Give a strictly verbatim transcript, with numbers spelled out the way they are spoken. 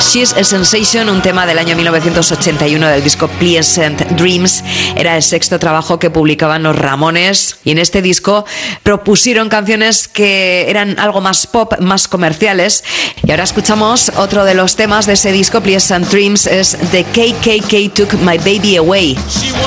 She's a Sensation, un tema del año mil novecientos ochenta y uno del disco Pleasant Dreams. Era el sexto trabajo que publicaban los Ramones y en este disco propusieron canciones que eran algo más pop, más comerciales. Y ahora escuchamos otro de los temas de ese disco, Pleasant Dreams, es The K K K Took My Baby Away.